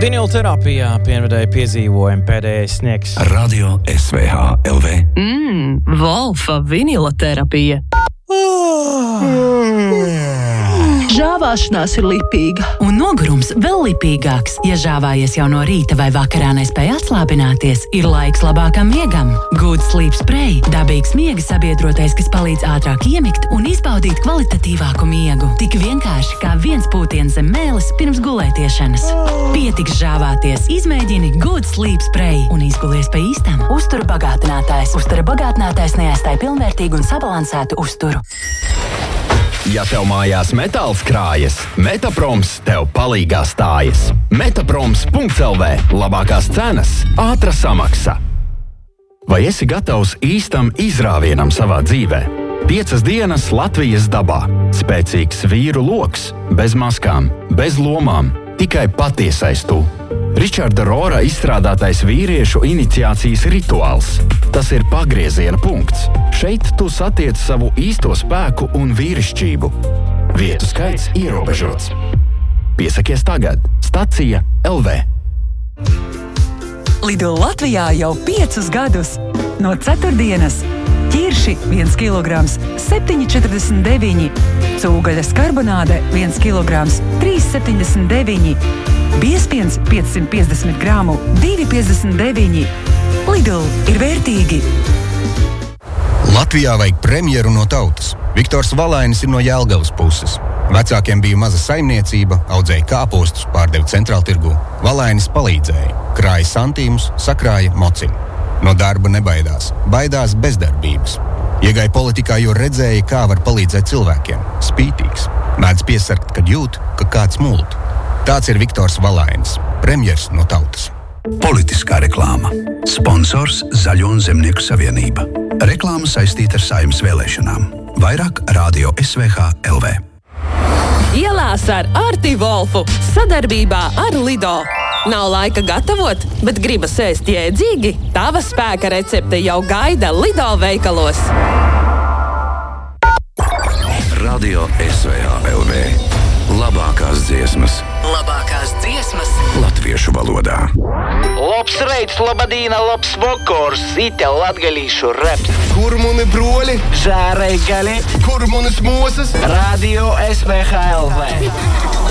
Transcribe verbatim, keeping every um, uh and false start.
Vinilterapijā pienvedēja piedzīvojumi pēdējais sniegs. Radio S V H L V. Mmm, Volfa viniloterapija. Žāvāšanās ir lipīga. Un nogurums vēl lipīgāks. Ja žāvājies jau no rīta vai vakarā nespēj atslābināties, ir laiks labākam miegam. Good Sleep Spray – dabīgs miega sabiedrotais, kas palīdz ātrāk iemigt un izbaudīt kvalitatīvāku miegu. Tik vienkārši kā viens pūtiens zem mēles pirms gulētiešanas. Pietiks žāvāties, izmēģini Good Sleep Spray un izgulies pa īstam. Uzturu bagātinātājs. Uzturu bagātinātājs neaizstāj pilnvērtīgu un sabalansētu uzturu. Ja tev mājās metāls krājas, Metaproms tev palīgā stājas. Metaproms punkts L V. Labākās cenas, ātra samaksa. Vai esi gatavs īstam izrāvienam savā dzīvē? Piecas dienas Latvijas dabā. Spēcīgs vīru loks, bez maskām, bez lomām, tikai patiesais tu. Ričarda Rora izstrādātais vīriešu iniciācijas rituāls. Tas ir pagrieziena punkts. Šeit tu satiec savu īsto spēku un vīrišķību. Vietu skaits ierobežots. Piesakies tagad. Stacija L V. Lido Latvijā jau piecus gadus. No ceturtdienas ķirši viens kilograms septiņi četrdesmit deviņi, cūgaļas karbonāde viens kilograms trīs septiņdesmit deviņi, biezpiens piecsimt piecdesmit gramu divi piecdesmit deviņi. Lidl ir vērtīgi. Latvijā vajag premjeru no tautas. Viktors Valainis ir no Jelgavas puses. Vecākiem bija maza saimniecība, audzēja kāpostus, pārdeva centrāltirgū. Valainis palīdzēja, krāja santīmus, sakrāja mocim. No darba nebaidās, baidās bezdarbības. Iegāja politikā, jo redzēja, kā var palīdzēt cilvēkiem. Spītīgs. Mēdz piesargt, kad jūt, ka kāds mult. Tāds ir Viktors Valainis, premjers no tautas. Politiskā reklāma. Sponsors Zaļo un Zemnieku savienība. Reklāma saistīta ar Saeimas vēlēšanām. Vairāk Radio S V H L V. Ielās ar Arti Volfu sadarbībā ar Lido. Nav laika gatavot, bet gribas ēst jēdzīgi? Tava spēka recepte jau gaida Lido veikalos. Radio S V H L V. Labākās dziesmas. Labākās dziesmas Latviešu valodā. Labs reids, labadīna, labs vokors, ite latgalīšu reps. Kur muni broli? Žārai gali. Kur munis mūsas? Radio S V H L V.